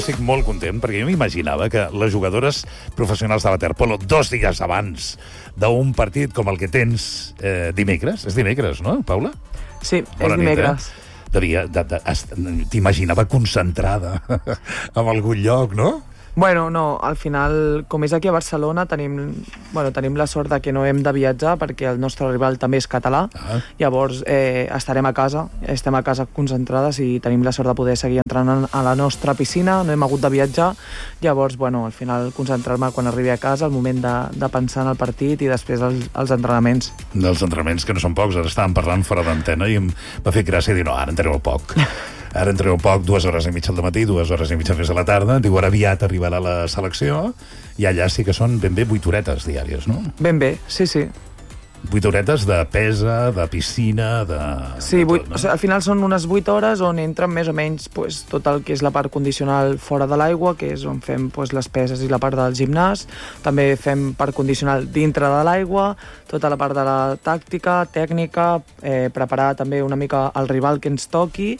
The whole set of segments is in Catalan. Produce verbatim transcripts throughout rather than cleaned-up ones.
estic molt content, perquè jo m'imaginava que les jugadores professionals de waterpolo dos dies abans d'un partit com el que tens eh, dimecres, és dimecres, no, Paula? Sí, Bona és dimecres. Nit, eh? Devia, de, de, t'imaginava concentrada en algun lloc, no? Bueno, no, al final, com és aquí a Barcelona, tenim, bueno, tenim la sort de que no hem de viatjar perquè el nostre rival també és català. Ah. Llavors eh, estarem a casa, estem a casa concentrades i tenim la sort de poder seguir entrant a la nostra piscina, no hem hagut de viatjar. Llavors, bueno, al final concentrar-me quan arribi a casa, el moment de, de pensar en el partit i després els, els entrenaments. Dels entrenaments, que no són pocs, ara estàvem parlant fora d'antena i em va fer gràcia dir, no, ara entreu poc. Ara entreu poc, dues hores i mitja al matí, dues hores i mitja més a la tarda. Diu, ara aviat arribarà la selecció i allà sí que són ben bé vuit horetes diàries, no? Ben bé, sí, sí. Vuit horetes de pesa, de piscina, de... Sí, de vuit, tot, no? O sigui, al final són unes vuit hores on entren més o menys pues, tot el que és la part condicional fora de l'aigua, que és on fem pues, les peses i la part del gimnàs. També fem part condicional dintre de l'aigua, tota la part de la tàctica, tècnica, eh, preparar també una mica el rival que ens toqui,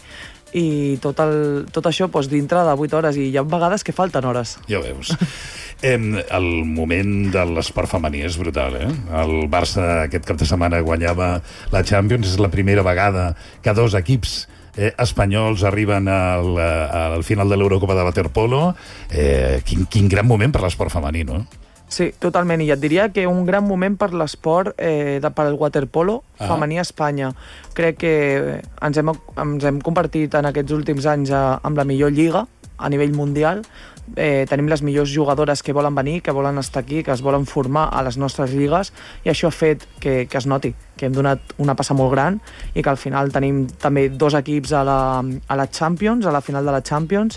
i tot, el, tot això doncs, dintre de vuit hores, i hi ha vegades que falten hores. Ja veus. eh, el moment de l'esport femení és brutal, eh? El Barça aquest cap de setmana guanyava la Champions, és la primera vegada que dos equips eh, espanyols arriben al, al final de l'Eurocopa de waterpolo. Eh, quin, quin gran moment per l'esport femení, no? Sí, totalment, i et diria que un gran moment per l'esport, eh, de, per el waterpolo ah. femení a Espanya. Crec que ens hem, ens hem convertit en aquests últims anys a, amb la millor lliga a nivell mundial. Eh, tenim les millors jugadores que volen venir, que volen estar aquí, que es volen formar a les nostres lligues, i això ha fet que, que es noti, que hem donat una passa molt gran i que al final tenim també dos equips a la, a la Champions, a la final de la Champions,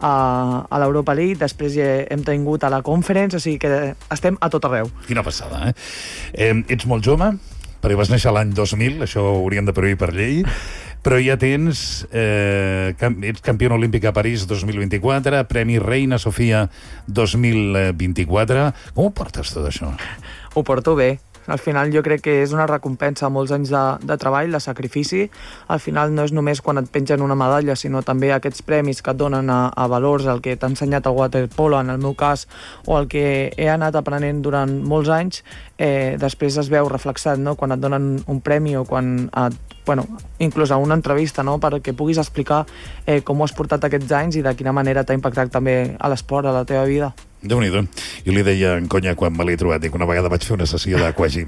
a, a l'Europa League, després hem tingut a la Conference, o sigui que estem a tot arreu. Quina passada, eh? eh ets molt jove, perquè vas néixer l'any dos mil, això ho hauríem de prohibir per llei, però ja tens, eh, ets campió olímpica a París dos mil vint-i-quatre, Premi Reina Sofia dos mil vint-i-quatre. Com ho portes, tot això? Ho porto bé. Al final jo crec que és una recompensa a molts anys de, de treball, de sacrifici. Al final no és només quan et pengen una medalla, sinó també aquests premis que et donen a, a valors, el que t'ha ensenyat el waterpolo, en el meu cas, o el que he anat aprenent durant molts anys, eh, després es veu reflexat, no? Quan et donen un premi o quan et, bueno, inclús a una entrevista, no? Perquè puguis explicar eh, com ho has portat aquests anys i de quina manera t'ha impactat també a l'esport, a la teva vida. Déu-n'hi-do. Jo li deia en conya quan me l'he trobat, dic, una vegada vaig fer una sessió d'aquagym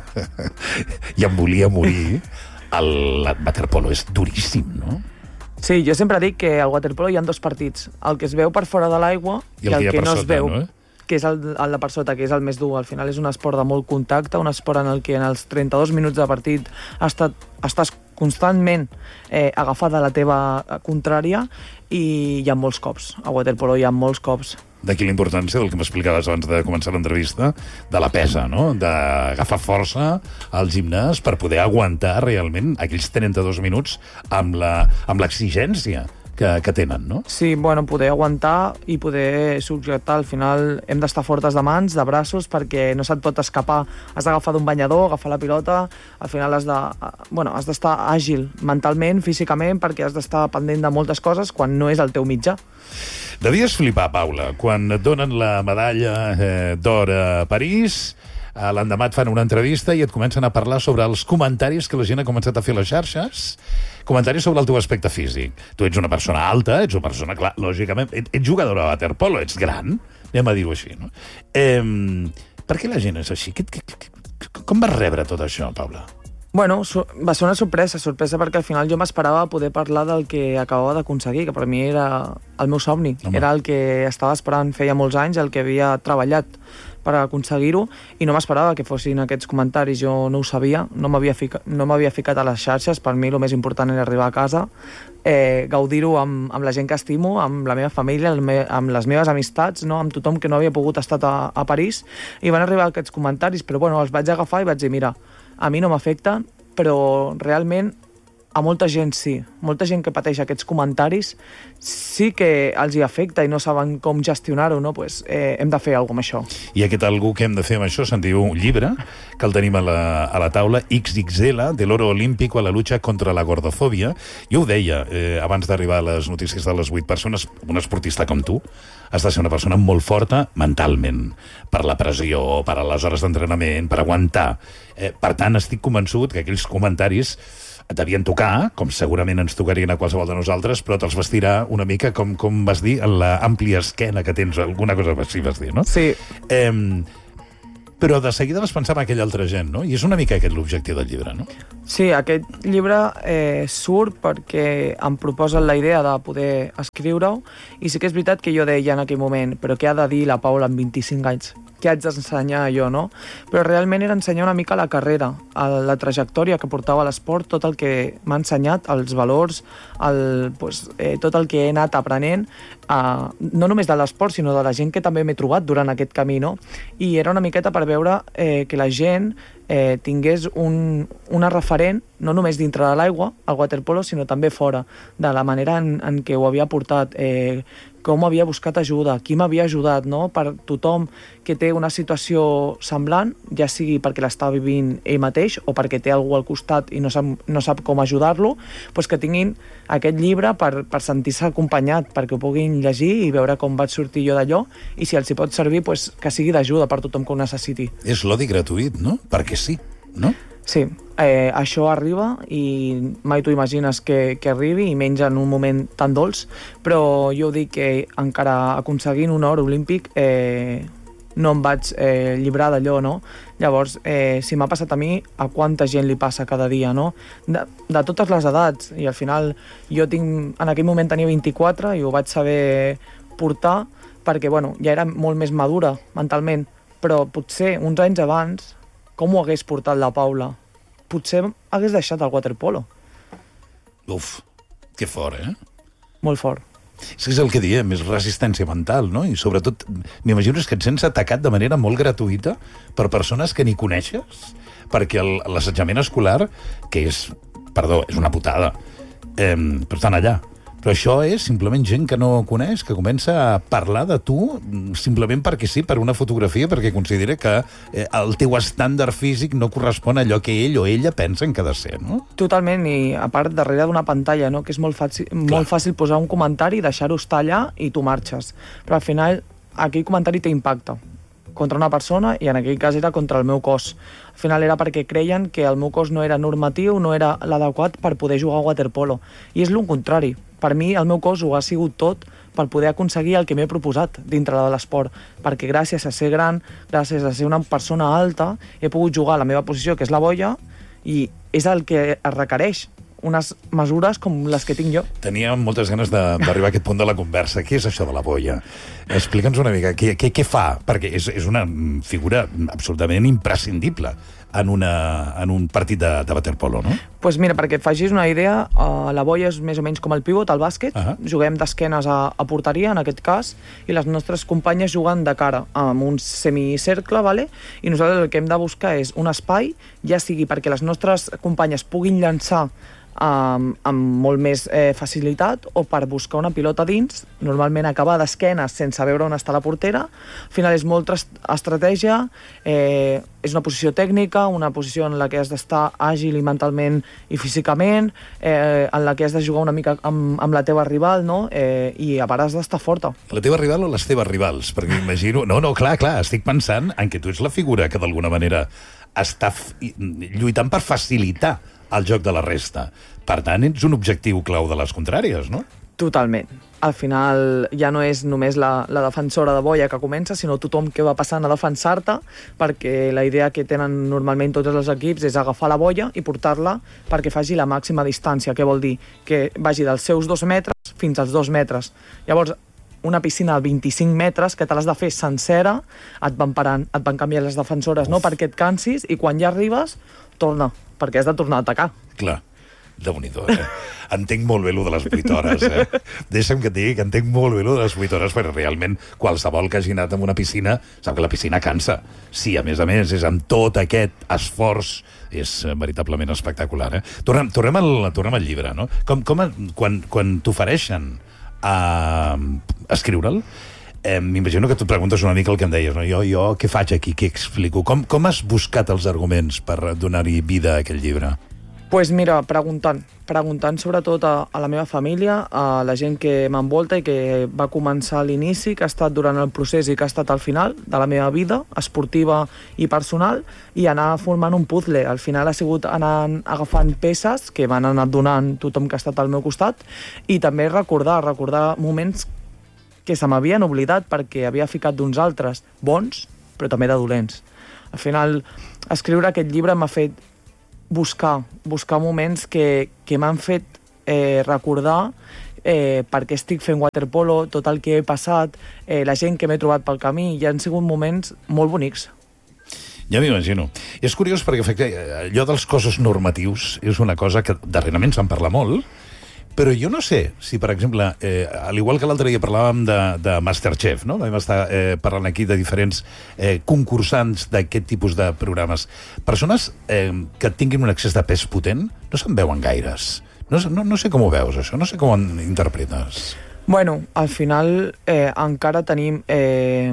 i em volia morir. El waterpolo és duríssim, no? Sí, jo sempre dic que al waterpolo hi ha dos partits, el que es veu per fora de l'aigua i el, i el que, que no sota, es veu, no, eh? que és el, el de per sota, que és el més dur. Al final és un esport de molt contacte, un esport en el que en els trenta-dos minuts de partit estat, estàs constantment eh, agafada a la teva contrària i hi ha molts cops. A waterpolo hi ha molts cops. D'aquí la importància del que m'explicaves abans de començar l'entrevista, de la pesa, no? D'agafar força al gimnàs per poder aguantar realment aquells trenta-dos minuts amb la, amb l'exigència que, que tenen, no? Sí, bueno, poder aguantar i poder subjectar. Al final hem d'estar fortes de mans, de braços, perquè no se't pot escapar. Has d'agafar d'un banyador, agafar la pilota, al final has de, bueno, has d'estar àgil mentalment, físicament, perquè has d'estar pendent de moltes coses quan no és el teu mitjà. Devies flipar, Paula, quan et donen la medalla eh, d'or a París, eh, l'endemà et fan una entrevista i et comencen a parlar sobre els comentaris que la gent ha començat a fer a les xarxes, comentaris sobre el teu aspecte físic. Tu ets una persona alta, ets una persona, clar, lògicament, ets, ets jugadora de waterpolo, ets gran, anem a dir-ho així, no? Eh, per què la gent és així? Que, que, que, com vas rebre tot això, Paula? Bueno, va ser una sorpresa, sorpresa perquè al final jo m'esperava poder parlar del que acabava d'aconseguir, que per mi era el meu somni. Home. Era el que estava esperant feia molts anys, el que havia treballat per aconseguir-ho, i no m'esperava que fossin aquests comentaris. Jo no ho sabia, no m'havia ficat, no m'havia ficat a les xarxes. Per mi el més important era arribar a casa, eh, gaudir-ho amb, amb la gent que estimo, amb la meva família, me, amb les meves amistats, no? Amb tothom que no havia pogut estar a, a París, i van arribar aquests comentaris, però bueno, els vaig agafar i vaig dir, mira, a mi no m'afecta, però realment a molta gent sí. Molta gent que pateix aquests comentaris sí que els hi afecta i no saben com gestionar-ho, no? Pues, eh, hem de fer alguna cosa amb això. I aquest algú que hem de fer amb això se'n diu un llibre, que el tenim a la, a la taula, X X L, de l'oro olímpico a la lucha contra la gordofòbia. Jo ho deia eh, abans d'arribar a les notícies de les vuit persones, un esportista com tu has de ser una persona molt forta mentalment, per la pressió, per a les hores d'entrenament, per aguantar. Eh, per tant, estic convençut que aquells comentaris et devien tocar, com segurament ens tocarien a qualsevol de nosaltres, però te'ls vestirà una mica com, com vas dir, en l'àmplia esquena que tens, alguna cosa així vas dir, no? Sí. Eh, però de seguida vas pensar en aquella altra gent, no? I és una mica aquest l'objectiu del llibre, no? Sí, aquest llibre eh, surt perquè em proposen la idea de poder escriure-ho, i sí que és veritat que jo deia en aquell moment, però què ha de dir la Paula amb vint-i-cinc anys? Què haig d'ensenyar jo, no? Però realment era ensenyar una mica la carrera, la trajectòria que portava l'esport, tot el que m'ha ensenyat, els valors, el, pues, eh, tot el que he anat aprenent, eh, no només de l'esport, sinó de la gent que també m'he trobat durant aquest camí, no? I era una miqueta per veure eh, que la gent eh, tingués un, una referent, no només dintre de l'aigua, al waterpolo, sinó també fora, de la manera en, en què ho havia portat, eh, com havia buscat ajuda, qui m'havia ajudat, no? Per tothom que té una situació semblant, ja sigui perquè l'està vivint ell mateix o perquè té algú al costat i no sap, no sap com ajudar-lo, doncs que tinguin aquest llibre per, per sentir-se acompanyat, perquè ho puguin llegir i veure com vaig sortir jo d'allò, i si els hi pot servir, doncs que sigui d'ajuda per tothom que ho necessiti. És l'odi gratuït, no? Perquè sí, no? Sí, eh, això arriba i mai t'ho imagines que, que arribi, i menys en un moment tan dolç, però jo dic que encara aconseguint un or olímpic eh, no em vaig eh, llibrar d'allò, no? Llavors, eh, si m'ha passat a mi, a quanta gent li passa cada dia, no? De, de totes les edats, i al final jo tinc, en aquell moment tenia vint-i-quatre i ho vaig saber portar perquè, bueno, ja era molt més madura mentalment, però potser uns anys abans com ho hagués portat la Paula? Potser hagués deixat el waterpolo. Uf, que fort, eh? Molt fort. És que és el que diem, és resistència mental, no? I sobretot, m'imagino que et sents atacat de manera molt gratuïta per persones que ni coneixes, perquè l'assetjament escolar, que és, perdó, és una putada, eh, però estan allà. Però això és simplement gent que no coneix, que comença a parlar de tu simplement perquè sí, per una fotografia, perquè considera que eh, el teu estàndard físic no correspon a allò que ell o ella pensen que ha de ser, no? Totalment, i a part, darrere d'una pantalla, no? Que és molt fàcil, molt fàcil posar un comentari, deixar-ho estar allà i tu marxes. Però al final, aquell comentari té impacte contra una persona, i en aquell cas era contra el meu cos. Al final era perquè creien que el meu cos no era normatiu, no era l'adequat per poder jugar a waterpolo. I és el contrari. Per mi, el meu cos ho ha sigut tot per poder aconseguir el que m'he proposat dintre de l'esport, perquè gràcies a ser gran, gràcies a ser una persona alta, he pogut jugar a la meva posició, que és la boia, i és el que es requereix, unes mesures com les que tinc jo. Tenia moltes ganes d'arribar a aquest punt de la conversa. Què és això de la boia? Explica'ns una mica, què, què, què fa? Perquè és, és una figura absolutament imprescindible en, una, en un partit de, de waterpolo, no? Doncs pues mira, perquè et facis una idea, uh, la boia és més o menys com el pivot, al bàsquet, uh -huh. Juguem d'esquenes a, a porteria, en aquest cas, i les nostres companyes juguen de cara, amb un semicercle, vale? I nosaltres el que hem de buscar és un espai, ja sigui perquè les nostres companyes puguin llançar amb, amb molt més eh, facilitat, o per buscar una pilota dins, normalment acabar d'esquenes sense veure on està la portera. Al final és molta estratègia, eh, és una posició tècnica, una posició en la que has d'estar àgil i mentalment i físicament, eh, en la que has de jugar una mica amb, amb la teva rival, no? Eh, i a part has d'estar forta. La teva rival o les teves rivals? Perquè m'imagino... No, no, clar, clar, estic pensant en que tu ets la figura que d'alguna manera està lluitant per facilitar el joc de la resta. Per tant, ets un objectiu clau de les contràries, no? Totalment. Al final ja no és només la, la defensora de boia que comença, sinó tothom que va passant a defensar-te, perquè la idea que tenen normalment tots els equips és agafar la boia i portar-la perquè faci la màxima distància. Què vol dir? Que vagi dels seus dos metres fins als dos metres. Llavors, una piscina de vint-i-cinc metres, que te l'has de fer sencera, et van parant, et van canviar les defensores, no? Perquè et cansis, i quan ja arribes, torna, perquè has de tornar a atacar. Clar. Déu-n'hi-do, eh? Entenc molt bé lo de les vuit hores, eh? Deixa'm que et digui que entenc molt bé lo de les vuit hores, perquè realment qualsevol que hagi anat en una piscina sap que la piscina cansa. Sí, a més a més, és amb tot aquest esforç és veritablement espectacular. Eh? Tornem, tornem, al, tornem al llibre, no? Com, com a, quan, quan t'ofereixen a escriure'l, eh, m'imagino que tu et preguntes una mica el que em deies, no? Jo, jo què faig aquí, què explico? Com, com has buscat els arguments per donar-hi vida a aquell llibre? Pues mira, preguntant, preguntant sobretot a, a la meva família, a la gent que m'envolta i que va començar a l'inici, que ha estat durant el procés i que ha estat al final de la meva vida, esportiva i personal, i anar formant un puzzle. Al final ha sigut anar agafant peces que m'han anat donant tothom que ha estat al meu costat, i també recordar, recordar moments que se m'havien oblidat perquè havia ficat d'uns altres, bons, però també de dolents. Al final, escriure aquest llibre m'ha fet buscar, buscar moments que, que m'han fet eh, recordar eh, per què estic fent waterpolo, tot el que he passat, eh, la gent que m'he trobat pel camí, i han sigut moments molt bonics. Ja m'imagino. És curiós perquè efecte, allò dels cossos normatius és una cosa que darrerament se'n parla molt, però jo no sé si, per exemple, eh, al igual que l'altre dia parlàvem de, de Masterchef, no? Vam estar eh, parlant aquí de diferents eh, concursants d'aquest tipus de programes. Persones eh, que tinguin un excés de pes potent no se'n veuen gaires. No, no, no sé com ho veus, això. No sé com ho interpretes. Bueno, al final eh, encara tenim eh,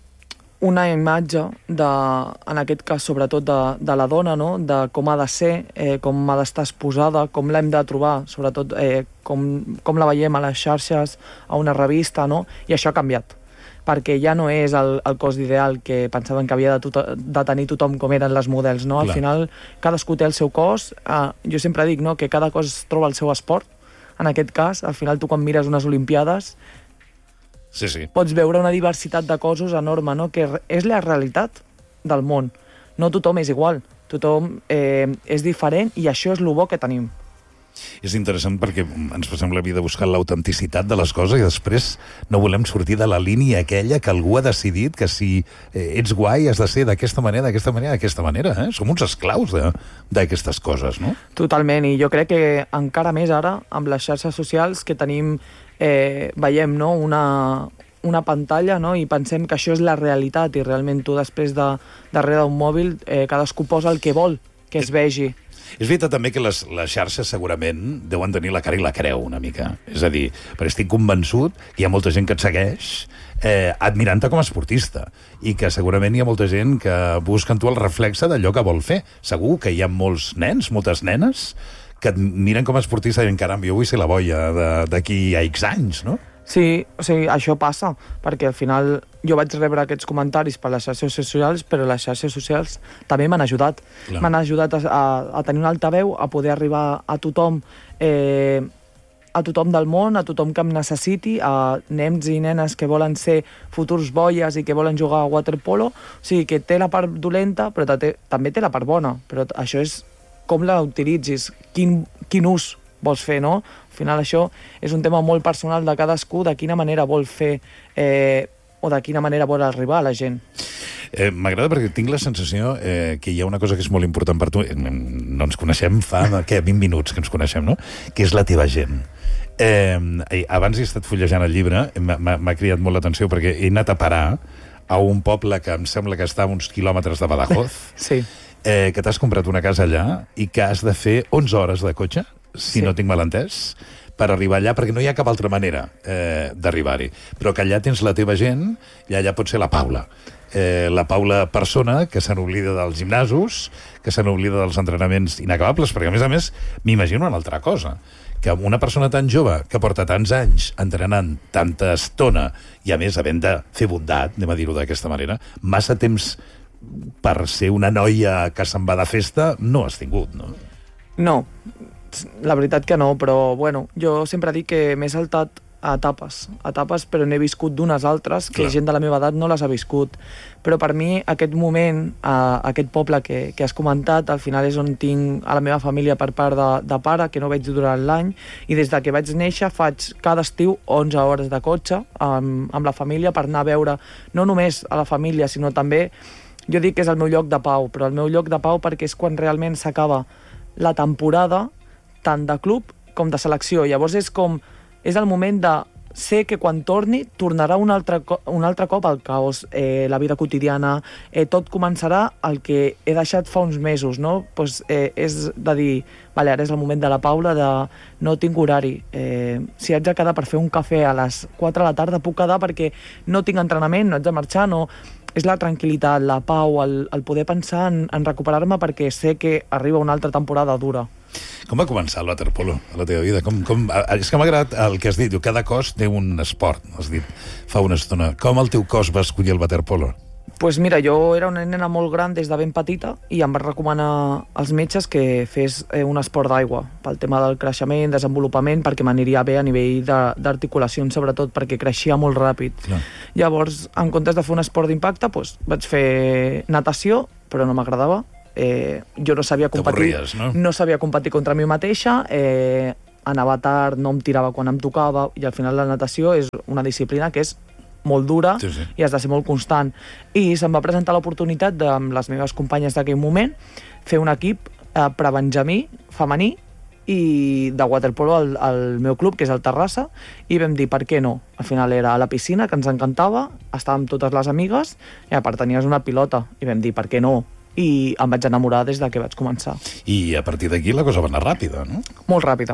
una imatge, de, en aquest cas sobretot de, de la dona, no? De com ha de ser, eh, com ha d'estar exposada, com l'hem de trobar, sobretot eh, com, com la veiem a les xarxes, a una revista, no? I això ha canviat, perquè ja no és el, el cos ideal que pensaven que havia de, tot, de tenir tothom com eren les models, no? Al Clar. final cadascú té el seu cos, eh, jo sempre dic, no?, que cada cos troba el seu esport. En aquest cas, al final tu quan mires unes Olimpiades Sí, sí. pots veure una diversitat de cossos enorme, no? Que és la realitat del món. No tothom és igual, tothom eh, és diferent, i això és el bo que tenim. És interessant perquè ens passem la vida buscant l'autenticitat de les coses i després no volem sortir de la línia aquella que algú ha decidit que si eh, ets guai has de ser d'aquesta manera, d'aquesta manera, d'aquesta manera. Eh? Som uns esclaus d'aquestes coses, no? Totalment, i jo crec que encara més ara, amb les xarxes socials, que tenim, eh, veiem, no?, una, una pantalla, no?, i pensem que això és la realitat, i realment tu després de darrere d'un mòbil eh, cadascú posa el que vol que es vegi. És veritat també que les, les xarxes segurament deuen tenir la cara i la creu una mica. És a dir, perquè estic convençut que hi ha molta gent que et segueix eh, admirant-te com a esportista, i que segurament hi ha molta gent que busca en tu el reflexe d'allò que vol fer. Segur que hi ha molts nens, moltes nenes, que et miren com a esportista i diuen, caram, jo vull ser la boia d'aquí a X anys, no? Sí, o sigui, això passa, perquè al final jo vaig rebre aquests comentaris per les xarxes socials, però les xarxes socials també m'han ajudat. M'han ajudat a, a, a tenir un altaveu, a poder arribar a tothom, eh, a tothom del món, a tothom que em necessiti, a nens i nenes que volen ser futurs boies i que volen jugar a waterpolo. O sigui, que té la part dolenta, però té, també té la part bona. Però això és com la utilitzis, quin, quin ús vols fer, no? Al final això és un tema molt personal de cadascú, de quina manera vol fer eh, o de quina manera vol arribar a la gent. Eh, M'agrada perquè tinc la sensació eh, que hi ha una cosa que és molt important per tu. No ens coneixem fa, què, vint minuts que ens coneixem, no? Que és la teva gent. Eh, abans he estat fullejant el llibre, m'ha cridat molt l'atenció perquè he anat a parar a un poble que em sembla que està a uns quilòmetres de Badajoz. Sí. Eh, que t'has comprat una casa allà i que has de fer onze hores de cotxe, si sí. no tinc mal entès, per arribar allà, perquè no hi ha cap altra manera eh, d'arribar-hi. Però que allà tens la teva gent, i allà pot ser la Paula. Eh, la Paula persona que se n'oblida dels gimnasos, que se n'oblida dels entrenaments inacabables, perquè a més a més m'imagino una altra cosa, que una persona tan jove, que porta tants anys entrenant tanta estona, i a més havent de fer bondat, anem a dir-ho d'aquesta manera, massa temps per ser una noia que se'n va de festa, no has tingut, no? No, la veritat que no, però bueno, jo sempre dic que m'he saltat a etapes, etapes, però n'he viscut d'unes altres que Clar. gent de la meva edat no les ha viscut. Però per mi aquest moment, eh, aquest poble que, que has comentat, al final és on tinc a la meva família per part de, de pare, que no veig durant l'any, i des de que vaig néixer faig cada estiu onze hores de cotxe amb, amb la família per anar a veure no només a la família, sinó també, jo dic que és el meu lloc de pau, però el meu lloc de pau perquè és quan realment s'acaba la temporada tant de club com de selecció. Llavors és com és el moment de sé que quan torni, tornarà un altre, un altre cop al caos, eh, la vida quotidiana, eh, tot començarà el que he deixat fa uns mesos, no? Pues, eh, és de dir, vale, ara és el moment de la Paula, de no tinc horari, eh, si haig de quedar per fer un cafè a les quatre de la tarda, puc quedar perquè no tinc entrenament, no haig de marxar, no... És la tranquil·litat, la pau, el, el poder pensar en, en recuperar-me perquè sé que arriba una altra temporada dura. Com va començar el waterpolo a la teva vida? Com, com, és que m'ha agradat el que has dit. Cada cos té un esport, has dit fa una estona. Com el teu cos va escollir el waterpolo? Pues mira, jo era una nena molt gran des de ben petita i em van recomanar als metges que fes eh, un esport d'aigua pel tema del creixement, desenvolupament, perquè m'aniria bé a nivell d'articulacions, sobretot perquè creixia molt ràpid. Clar. Llavors, en comptes de fer un esport d'impacte, pues, vaig fer natació, però no m'agradava. Eh, jo no sabia competir, no? no sabia competir contra mi mateixa, eh, anava tard, no em tirava quan em tocava, i al final la natació és una disciplina que és molt dura, sí, sí. I has de ser molt constant. I se'm va presentar l'oportunitat de, amb les meves companyes d'aquell moment, fer un equip eh, prebenjamí, femení, i de waterpolo al, al meu club, que és el Terrassa, i vam dir, per què no? Al final era a la piscina, que ens encantava, estàvem totes les amigues, i a part tenies una pilota, i vam dir, per què no? I em vaig enamorar des de que vaig començar. I a partir d'aquí la cosa va anar ràpida, no? Molt ràpida.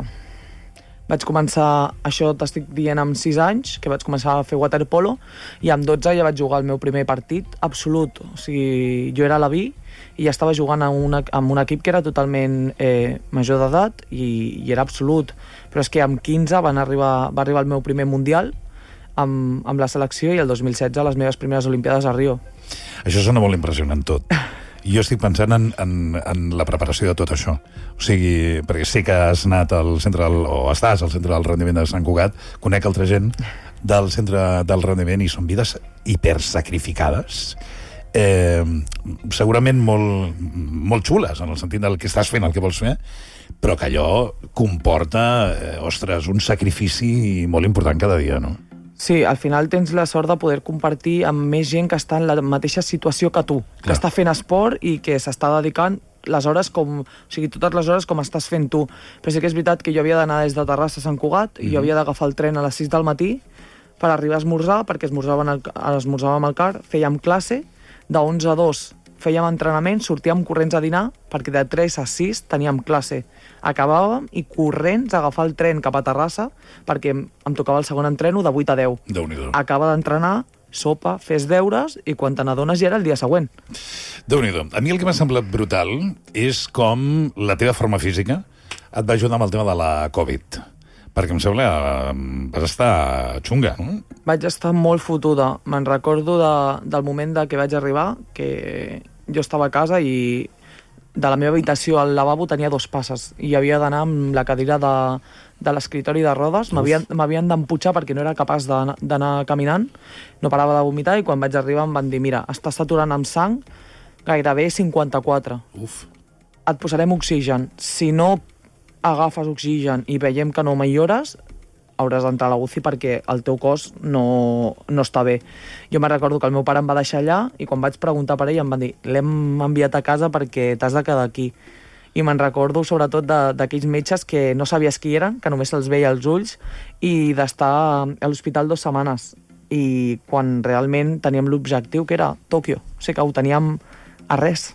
Vaig començar, això t'estic dient, amb sis anys, que vaig començar a fer waterpolo, i amb dotze ja vaig jugar el meu primer partit absolut. O sigui, jo era la B i ja estava jugant amb, una, amb un equip que era totalment eh, major d'edat i, i era absolut. Però és que amb quinze van arribar, va arribar el meu primer mundial amb, amb la selecció i el dos mil setze les meves primeres olimpiades a Rio. Això sona molt impressionant tot. Jo estic pensant en, en, en la preparació de tot això. O sigui, perquè sé que has anat al centre del, o estàs al centre del rendiment de Sant Cugat, conec altra gent del centre del rendiment i són vides hipersacrificades, eh, segurament molt, molt xules en el sentit del que estàs fent, el que vols fer, però que allò comporta, eh, ostres, un sacrifici molt important cada dia, no? Sí, al final tens la sort de poder compartir amb més gent que està en la mateixa situació que tu, que Clar. està fent esport i que s'està dedicant les hores com... O sigui, totes les hores com estàs fent tu. Però sí que és veritat que jo havia d'anar des de Terrassa a Sant Cugat i mm-hmm. jo havia d'agafar el tren a les sis del matí per arribar a esmorzar, perquè esmorzàvem, el, esmorzàvem al car, fèiem classe, de onze a dos fèiem entrenament, sortíem corrents a dinar, perquè de tres a sis teníem classe. Acabàvem i corrents a agafar el tren cap a Terrassa, perquè em tocava el segon entreno de vuit a deu. Déu-n'hi-do. Acaba d'entrenar, sopa, fes deures, i quan te n'adones ja era el dia següent. Déu-n'hi-do. A mi el que m'ha semblat brutal és com la teva forma física et va ajudar amb el tema de la Covid. Perquè em sembla que vas estar xunga, no? Vaig estar molt fotuda. Me'n recordo de, del moment de que vaig arribar, que jo estava a casa i de la meva habitació al lavabo tenia dos passes i havia d'anar amb la cadira de, de l'escritori de rodes. M'havien d'empujar perquè no era capaç d'anar caminant, no parava de vomitar, i quan vaig arribar em van dir, mira, estàs saturant amb sang gairebé cinquanta-quatre. Uf. Et posarem oxigen. Si no agafes oxigen i veiem que no millores, hauràs d'entrar a la U C I perquè el teu cos no, no està bé. Jo me'n recordo que el meu pare em va deixar allà i quan vaig preguntar per ell em van dir, l'hem enviat a casa perquè t'has de quedar aquí. I me'n recordo sobretot d'aquells metges que no sabies qui eren, que només se'ls veia als ulls, i d'estar a l'hospital dues setmanes. I quan realment teníem l'objectiu que era Tòquio. O sigui que ho teníem a res.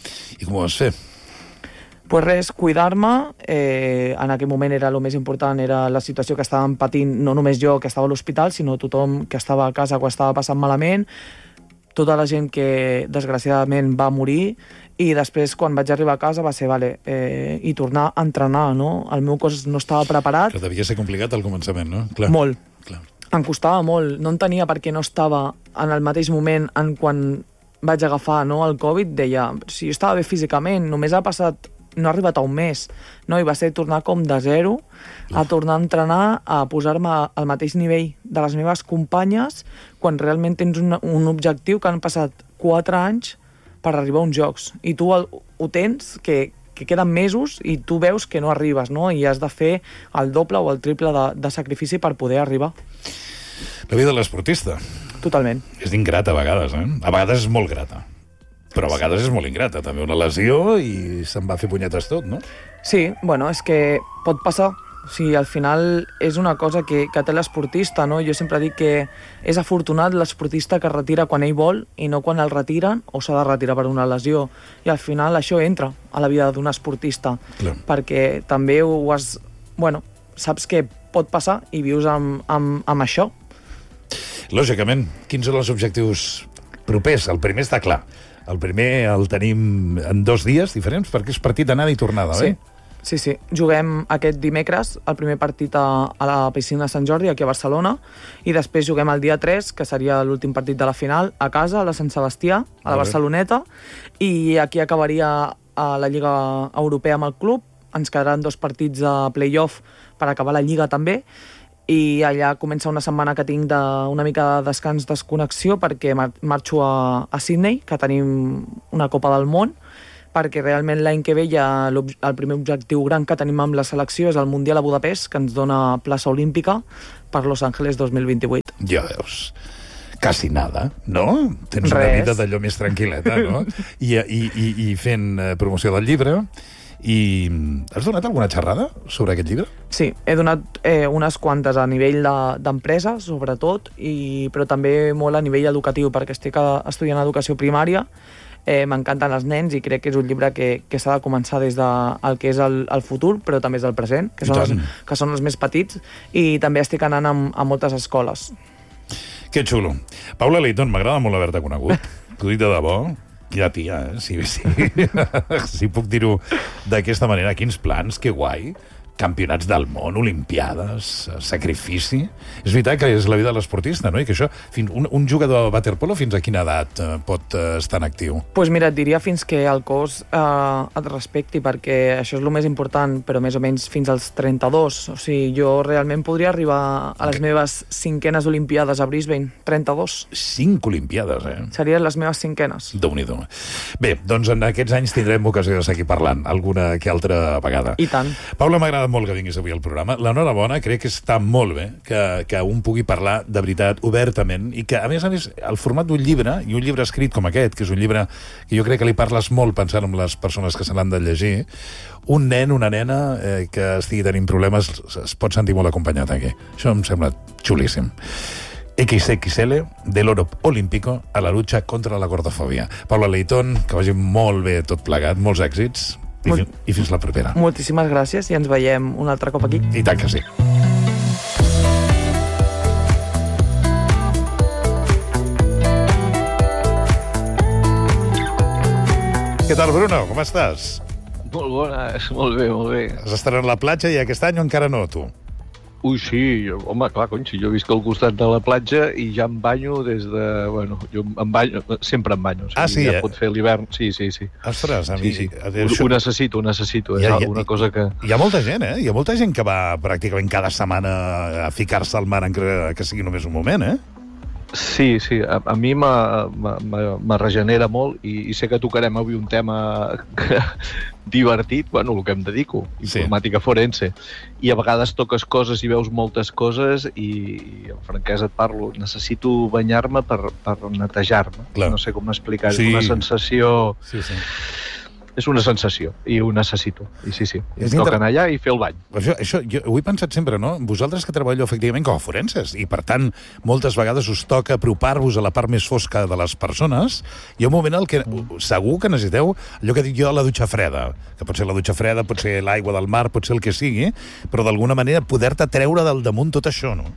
I com ho vas fer? Pues res, cuidar-me, eh, en aquell moment era el més important, era la situació que estàvem patint, no només jo que estava a l'hospital, sinó tothom que estava a casa quan estava passant malament, tota la gent que desgraciadament va morir, i després quan vaig arribar a casa va ser, vale, eh, i tornar a entrenar, no? El meu cos no estava preparat. Que devia ser complicat al començament, no? Clar. Molt. Clar. Em costava molt, no entenia per què no estava en el mateix moment en quan vaig agafar, no, el Covid, deia, si jo estava bé físicament, només ha passat no ha arribat a un mes, no? I va ser tornar com de zero, a tornar a entrenar, a posar-me al mateix nivell de les meves companyes, quan realment tens un, un objectiu que han passat quatre anys per arribar a uns jocs. I tu el, ho tens, que, que queden mesos, i tu veus que no arribes, no? I has de fer el doble o el triple de, de sacrifici per poder arribar. La vida de l'esportista. Totalment. És ingrata a vegades, eh? A vegades és molt grata. Però a vegades és molt ingrata, també una lesió i se'n va fer punyetes tot, no? Sí, bueno, és que pot passar. O sigui, al final és una cosa que, que té l'esportista, no? Jo sempre dic que és afortunat l'esportista que es retira quan ell vol i no quan el retiren o s'ha de retirar per una lesió. I al final això entra a la vida d'un esportista. Clar. Perquè també ho has... Bueno, saps què pot passar i vius amb, amb, amb això. Lògicament, quins són els objectius propers? El primer està clar. El primer el tenim en dos dies diferents perquè és partit d'anada i tornada, sí. oi? Sí, sí. Juguem aquest dimecres el primer partit a, a la piscina Sant Jordi, aquí a Barcelona, i després juguem el dia tres, que seria l'últim partit de la final, a casa, a la Sant Sebastià, a la Barceloneta, i aquí acabaria a la Lliga Europea amb el club. Ens quedaran dos partits a play-off per acabar la Lliga també, i allà comença una setmana que tinc de, una mica de descans, desconnexió, perquè mar marxo a, a Sydney, que tenim una Copa del Món, perquè realment l'any que ve ja el primer objectiu gran que tenim amb la selecció és el Mundial a Budapest, que ens dona plaça olímpica per Los Angeles dos mil vint-i-vuit. Ja veus, quasi nada, no? Tens Res. Una vida d'allò més tranquil·leta, no? I, i, i, i fent promoció del llibre. I has donat alguna xerrada sobre aquest llibre? Sí, he donat eh, unes quantes a nivell d'empresa, de, sobretot, i, però també molt a nivell educatiu, perquè estic a, estudiant educació primària. Eh, M'encanten els nens i crec que és un llibre que, que s'ha de començar des del de, que és el, el futur, però també és el present, que són, els, que són els més petits, i també estic anant a, a moltes escoles. Que xulo. Paula Leighton, m'agrada molt haver-te conegut. T'ho dic de debò. Quina tia, eh? Sí, sí. Si puc dir-ho d'aquesta manera. Quins plans, que guai. Campionats del món, olimpiades, sacrifici... És veritat que és la vida de l'esportista, no? I que això, fins, un, un jugador de waterpolo fins a quina edat eh, pot eh, estar en actiu? Doncs pues mira, et diria fins que el cos eh, et respecti, perquè això és el més important, però més o menys fins als trenta-dos. O sigui, jo realment podria arribar a les okay. meves cinquenes olimpiades a Brisbane. trenta-dos. Cinc olimpiades, eh? Serien les meves cinquenes. Déu-n'hi-do. Bé, doncs en aquests anys tindrem ocasió de seguir parlant, alguna que altra vegada. I tant. Paula, m'agrada molt que vinguis avui al programa. L'enhorabona, crec que està molt bé que, que un pugui parlar de veritat obertament i que, a més a més, el format d'un llibre, i un llibre escrit com aquest, que és un llibre que jo crec que li parles molt pensant en les persones que se l'han de llegir, un nen, una nena eh, que estigui tenint problemes es pot sentir molt acompanyat aquí. Això em sembla xulíssim. equis equis ele del oro olímpico a la lucha contra la gordofòbia. Paula Leighton, que vagi molt bé tot plegat, molts èxits. I, Mol... I fins la propera. Moltíssimes gràcies i ens veiem un altre cop aquí. I tant que sí. Què tal, Bruno? Com estàs? Molt bones, molt bé, molt bé. Has estat a la platja i aquest any o encara no, tu? Ui, sí, home, clar, cony, si jo visc al costat de la platja i ja em banyo des de... Bueno, jo em banyo, sempre em banyo. O sigui, ah, sí, ja eh? pot fer l'hivern, sí, sí, sí. Ostres, a mi... Sí, sí. Això... Ho necessito, ho necessito, és ha, una cosa que... Hi ha molta gent, eh? Hi ha molta gent que va pràcticament cada setmana a ficar-se al mar encara que sigui només un moment, eh? Sí, sí, a, a mi me regenera molt i, i sé que tocarem avui un tema divertit, bueno, el que em dedico, informàtica sí. forense, i a vegades toques coses i veus moltes coses i, i amb franquesa et parlo, necessito banyar-me per, per netejar-me, no sé com explicar-ho, sí. És una sensació... Sí, sí. És una sensació, i ho necessito. I sí, sí, em toca anar allà i fer el bany. Això, això jo ho he pensat sempre, no? Vosaltres que treballeu efectivament com a forenses, i per tant, moltes vegades us toca apropar-vos a la part més fosca de les persones, hi ha un moment en què segur que necessiteu allò que dic jo, la dutxa freda, que pot ser la dutxa freda, pot ser l'aigua del mar, pot ser el que sigui, però d'alguna manera poder-te treure del damunt tot això, no?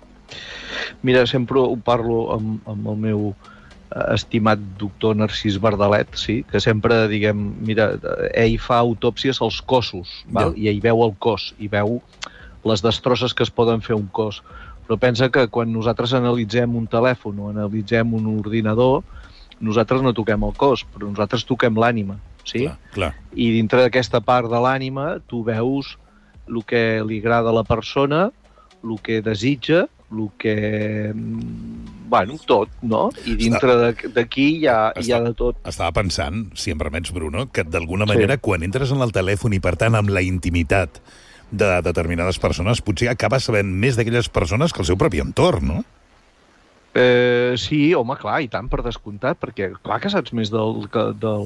Mira, sempre ho parlo amb, amb el meu... estimat doctor Narcís Bardalet, sí, que sempre, diguem, mira, ell fa autòpsies als cossos, val? Ja. I ell veu el cos, i veu les destrosses que es poden fer un cos. Però pensa que quan nosaltres analitzem un telèfon o analitzem un ordinador, nosaltres no toquem el cos, però nosaltres toquem l'ànima, sí? Clar, clar. I dintre d'aquesta part de l'ànima tu veus el que li agrada a la persona, el que desitja, el que... Bueno, tot, no? I dintre d'aquí hi, ha, hi ha de tot. Estava pensant, si em permets, Bruno, que d'alguna manera, sí. quan entres en el telèfon i, per tant, amb la intimitat de determinades persones, potser acabes sabent més d'aquelles persones que el seu propi entorn, no? Eh, sí, home, clar, i tant, per descomptat, perquè clar que saps més del, del,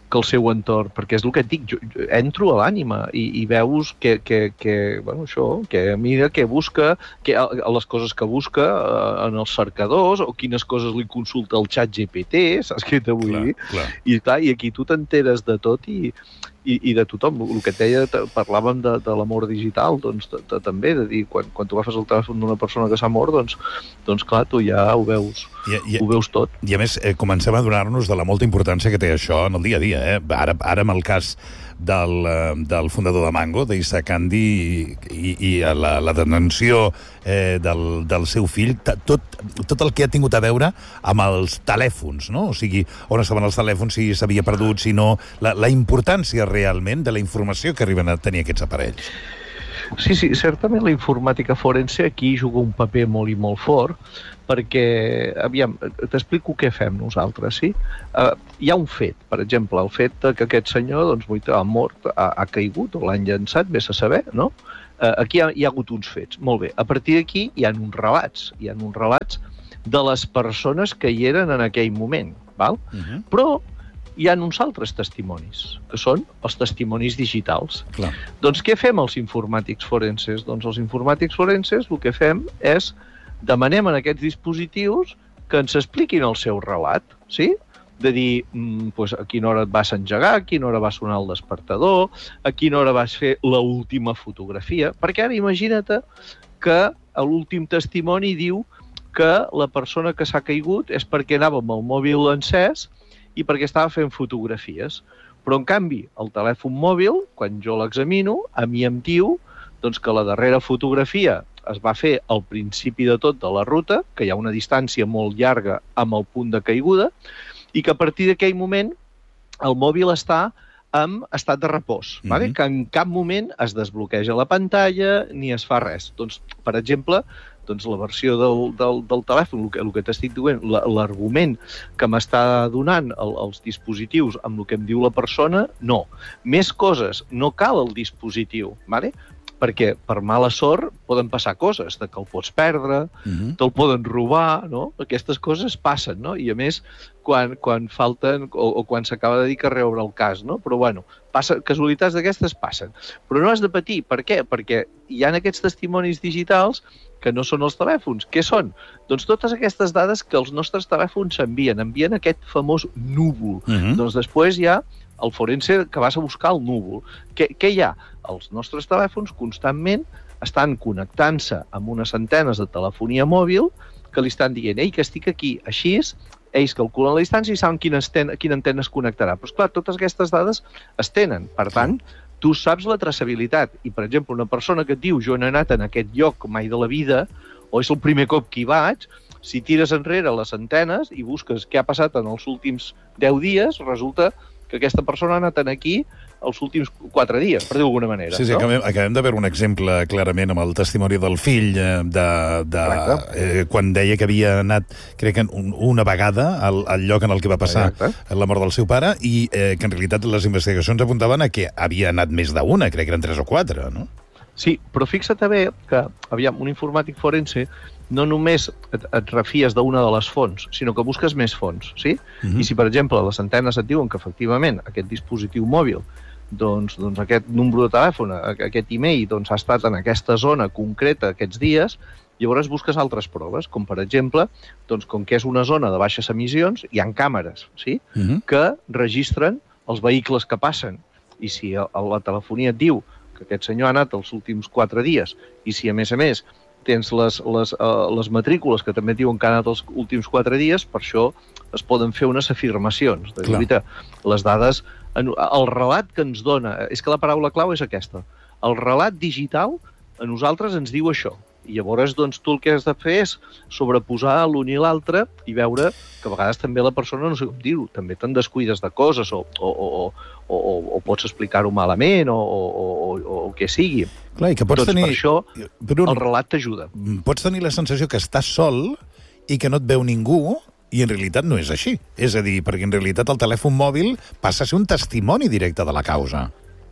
que el seu entorn, perquè és el que et dic, jo, jo entro a l'ànima i, i veus que, que, que, bueno, això, que mira, que busca, que, les coses que busca eh, en els cercadors, o quines coses li consulta el xat G P T, saps què t'ho vull dir? Clar. I, clar, I aquí tu t'enteres de tot i, i, i de tothom. El que et deia, parlàvem de, de l'amor digital, doncs de, de, també, de dir, quan, quan tu agafes el telèfon d'una persona que s'ha mort, doncs, doncs clar, tu ja ho veus, I, i, ho veus tot. I a més, eh, comencem a donar-nos de la molta importància que té això en el dia a dia. Eh? Ara, ara amb el cas del, del fundador de Mango, d'Isa Candy, i, i, i la, la detenció eh, del, del seu fill, tot, tot el que ha tingut a veure amb els telèfons, no? O sigui, on estaven els telèfons, si s'havia perdut, si no... La, la importància realment de la informació que arriben a tenir aquests aparells. Sí, sí, certament la informàtica forense aquí juga un paper molt i molt fort, perquè, aviam, t'explico què fem nosaltres, sí? Uh, hi ha un fet, per exemple, el fet que aquest senyor, doncs, ha mort, ha, ha caigut, o l'han llançat, vés a saber, no? Uh, aquí hi ha, hi ha hagut uns fets. Molt bé, a partir d'aquí hi ha uns relats, hi ha uns relats de les persones que hi eren en aquell moment, val? Uh-huh. Però hi ha uns altres testimonis, que són els testimonis digitals. Clar. Doncs què fem els informàtics forenses? Doncs els informàtics forenses el que fem és demanem a aquests dispositius que ens expliquin el seu relat, sí? De dir, mm, pues, a quina hora et vas engegar, a quina hora va sonar el despertador, a quina hora vas fer l'última fotografia, perquè ara imagina't que l'últim testimoni diu que la persona que s'ha caigut és perquè anava amb el mòbil encès i perquè estava fent fotografies. Però, en canvi, el telèfon mòbil, quan jo l'examino, a mi em diu doncs, que la darrera fotografia es va fer al principi de tot de la ruta, que hi ha una distància molt llarga amb el punt de caiguda, i que a partir d'aquell moment el mòbil està en estat de repòs, mm-hmm. vale? Que en cap moment es desbloqueja la pantalla ni es fa res. Doncs, per exemple, doncs la versió del, del, del telèfon, el que, el que t'estic dient, l'argument que m'està donant el, els dispositius amb el que em diu la persona, no. Més coses, no cal el dispositiu, vale? Perquè per mala sort poden passar coses, de que el pots perdre, uh-huh. te'l poden robar, no? Aquestes coses passen, no? I a més, quan, quan falten, o, o quan s'acaba de dir que reobre el cas, no? Però bueno, passa, casualitats d'aquestes passen. Però no has de patir, per què? Perquè hi ha aquests testimonis digitals que no són els telèfons. Què són? Doncs totes aquestes dades que els nostres telèfons envien, envien aquest famós núvol. Uh-huh. Doncs després hi ha el forense que vas a buscar el núvol. Què, què hi ha? Els nostres telèfons constantment estan connectant-se amb unes antenes de telefonia mòbil que li estan dient, ei, que estic aquí. Així, ells calculen la distància i saben quina, esten, quina antena es connectarà. Però, esclar, totes aquestes dades es tenen. Per tant, tu saps la traçabilitat. I, per exemple, una persona que et diu jo no he anat en aquest lloc mai de la vida, o és el primer cop que hi vaig, si tires enrere les antenes i busques què ha passat en els últims deu dies, resulta que aquesta persona ha anat aquí els últims quatre dies, per dir d'alguna manera. Sí, sí, no? acabem, acabem de veure un exemple clarament amb el testimoni del fill de, de, eh, quan deia que havia anat, crec que un, una vegada al, al lloc en el que va passar Exacte. La mort del seu pare i eh, que en realitat les investigacions apuntaven a que havia anat més d'una, crec que eren tres o quatre, no? Sí, però fixa't bé que, aviam, un informàtic forense no només et, et refies d'una de les fonts, sinó que busques més fonts, sí? Uh-huh. I si, per exemple, les antenes et diuen que, efectivament, aquest dispositiu mòbil, doncs, doncs aquest número de telèfon, aquest e-mail, doncs, ha estat en aquesta zona concreta aquests dies, llavors busques altres proves, com, per exemple, doncs, com que és una zona de baixes emissions, hi ha càmeres, sí? Uh-huh. Que registren els vehicles que passen. I si a, a la telefonia et diu que aquest senyor ha anat els últims quatre dies, i si, a més a més, tens les, les, uh, les matrícules que també diuen que ha anat els últims quatre dies, per això es poden fer unes afirmacions. De veritat, les dades, el relat que ens dona, és que la paraula clau és aquesta, el relat digital a nosaltres ens diu això. I llavors, doncs, tu el que has de fer és sobreposar l'un i l'altre i veure que a vegades també la persona, no sé com dir-ho, també te'n descuides de coses o, o, o, o, o, o pots explicar-ho malament o, o, o, o el que sigui. Clar, i que pots doncs tenir... per això Però el relat t'ajuda. Pots tenir la sensació que estàs sol i que no et veu ningú i en realitat no és així. És a dir, perquè en realitat el telèfon mòbil passa a ser un testimoni directe de la causa.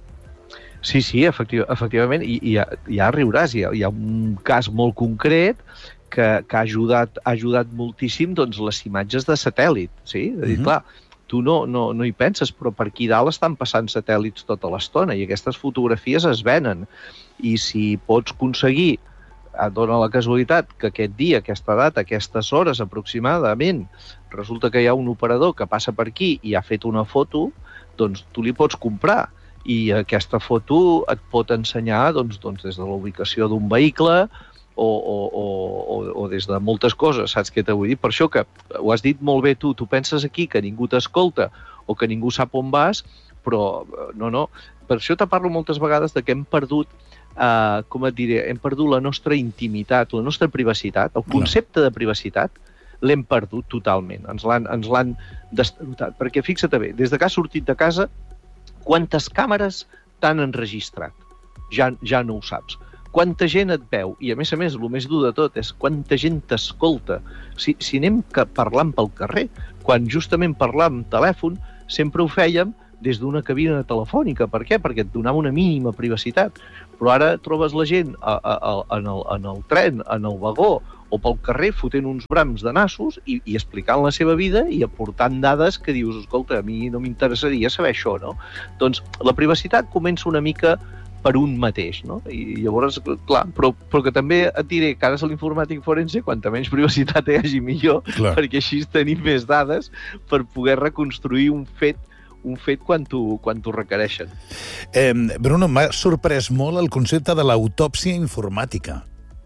Sí, sí, efectiva, efectivament, i, i ja, ja riuràs, hi ha, hi ha un cas molt concret que, que ha, ajudat, ha ajudat moltíssim doncs, les imatges de satèl·lit, sí? És a dir, uh-huh. clar, tu no, no, no hi penses, però per aquí dalt estan passant satèl·lits tota l'estona i aquestes fotografies es venen. I si pots aconseguir, et dona la casualitat que aquest dia, aquesta data, aquestes hores aproximadament, resulta que hi ha un operador que passa per aquí i ha fet una foto, doncs tu li pots comprar. I aquesta foto et pot ensenyar doncs, doncs, des de la ubicació d'un vehicle o, o, o, o des de moltes coses, saps què t'ho vull dir? Per això que ho has dit molt bé tu, tu penses aquí que ningú t'escolta o que ningú sap on vas, però no, no. Per això te parlo moltes vegades de que hem perdut, eh, com et diré, hem perdut la nostra intimitat, la nostra privacitat, el concepte de privacitat l'hem perdut totalment, ens l'han, ens l'han destarotat, perquè fixa't bé, des de que has sortit de casa, quantes càmeres t'han enregistrat? Ja, ja no ho saps. Quanta gent et veu? I a més a més, el més dur de tot és quanta gent t'escolta. Si, si anem parlant pel carrer, quan justament parlar amb telèfon, sempre ho fèiem des d'una cabina telefònica. Per què? Perquè et donava una mínima privacitat. Però ara trobes la gent a, a, a, en, el, en el tren, en el vagó, o pel carrer fotent uns brams de nassos i, i explicant la seva vida i aportant dades que dius, escolta, a mi no m'interessaria saber això, no? Doncs la privacitat comença una mica per un mateix, no? I llavors, clar, però, però que també et diré que ara és l'informàtic forense, quanta menys privacitat hi hagi millor, clar, perquè així tenim més dades per poder reconstruir un fet un fet quan t'ho quan t'ho requereixen. Eh, Bruno, m'ha sorprès molt el concepte de l'autòpsia informàtica.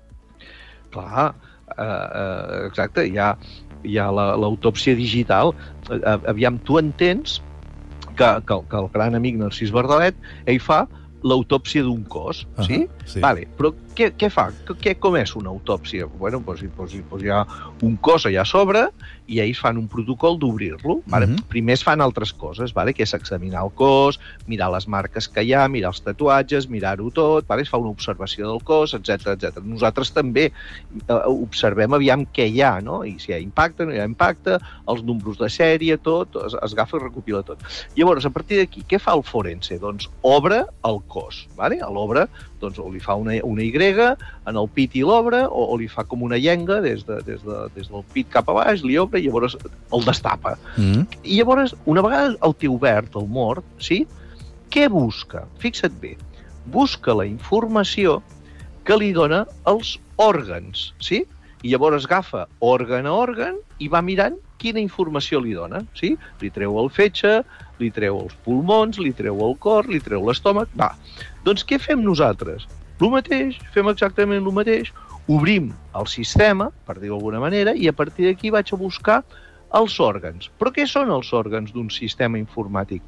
Clar, eh, eh, exacte, hi ha, hi ha l'autòpsia digital. Eh, aviam, tu entens que, que, que el gran amic Narcís Bardalet, ell fa l'autòpsia d'un cos, uh -huh, sí? Sí. Vale, però què, què fa? Què, com és una autòpsia? Bueno, doncs, doncs, doncs hi ha un cos allà a sobre i ells fan un protocol d'obrir-lo. Vale? Uh -huh. Primer es fan altres coses, vale? Que és examinar el cos, mirar les marques que hi ha, mirar els tatuatges, mirar-ho tot, vale? Es fa una observació del cos, etcètera etcètera. Nosaltres també eh, observem aviam què hi ha, no? I si hi ha impacte, no hi ha impacte, els números de sèrie, tot, es, es agafa i recopila tot. Llavors, a partir d'aquí, què fa el forense? Doncs obre el cos, vale? A l'obre, doncs, o li fa una, una Y en el pit i l'obre, o, o li fa com una llenga des, de, des, de, des del pit cap a baix, li obre i llavors el destapa. Mm. I llavors, una vegada el té obert, el mort, sí? Què busca? Fixa't bé. Busca la informació que li dona els òrgans, sí? I llavors agafa òrgan a òrgan i va mirant quina informació li dona, sí? Li treu el fetge, li treu els pulmons, li treu el cor, li treu l'estómac, va. Doncs què fem nosaltres? El mateix, fem exactament el mateix, obrim el sistema, per dir-ho d'alguna manera, i a partir d'aquí vaig a buscar els òrgans. Però què són els òrgans d'un sistema informàtic?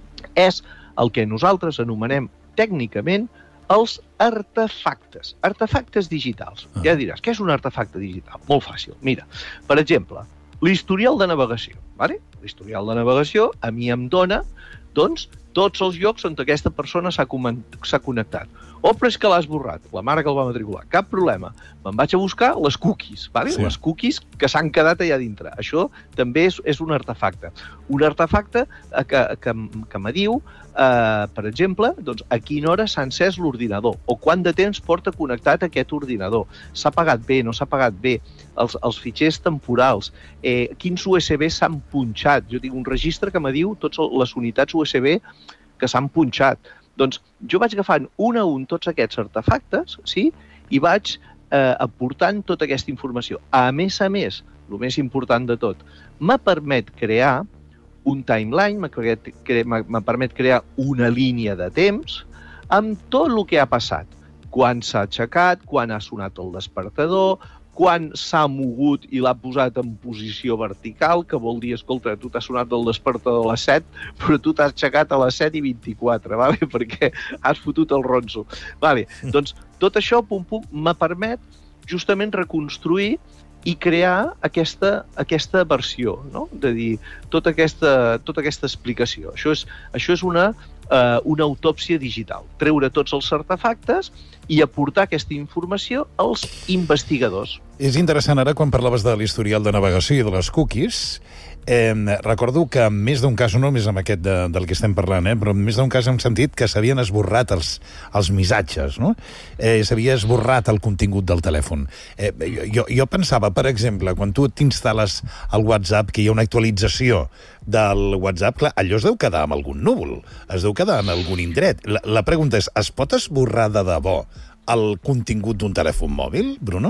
És el que nosaltres anomenem tècnicament els artefactes, artefactes digitals. Ah. Ja diràs, què és un artefacte digital? Molt fàcil. Mira, per exemple, l'historial de navegació. Vale? L'historial de navegació a mi em dona, doncs, tots els llocs on aquesta persona s'ha connectat. O, però és que l'ha esborrat, la mare que el va matricular. Cap problema. Me'n vaig a buscar les cookies, vale? Sí. Les cookies que s'han quedat allà dintre. Això també és, és un artefacte. Un artefacte que, que, que me diu, eh, per exemple, doncs, a quina hora s'ha encès l'ordinador o quant de temps porta connectat aquest ordinador. S'ha pagat bé, no s'ha pagat bé. Els, els fitxers temporals, eh, quins U S B s'han punxat. Jo tinc un registre que me diu totes les unitats U S B que s'han punxat. Doncs jo vaig agafant un a un tots aquests artefactes, sí? I vaig eh, aportant tota aquesta informació. A més a més, el més important de tot, me permet crear un timeline, me permet crear una línia de temps amb tot el que ha passat. Quan s'ha aixecat, quan ha sonat el despertador, quan s'ha mogut i l'ha posat en posició vertical, que vol dir, escolta, tu t'has sonat el despertador a les set, però tu t'has aixecat a les set i vint-i-quatre, vale? Perquè has fotut el ronso. Vale. Doncs tot això, pum, pum, me permet justament reconstruir i crear aquesta, aquesta versió, no? De dir, tota aquesta, tota aquesta explicació. Això és, això és una, uh, una autòpsia digital. Treure tots els artefactes i aportar aquesta informació als investigadors. És interessant ara, quan parlaves de l'historial de navegació i de les cookies, eh, recordo que en més d'un cas, no només amb aquest de, del que estem parlant, eh, però en més d'un cas hem sentit que s'havien esborrat els, els missatges, no? Eh, s'havia esborrat el contingut del telèfon. Eh, jo, jo pensava, per exemple, quan tu t'instal·les al WhatsApp, que hi ha una actualització del WhatsApp, clar, allò es deu quedar amb algun núvol, es deu quedar en algun indret. La, la pregunta és, es pot esborrar de debò el contingut d'un telèfon mòbil, Bruno?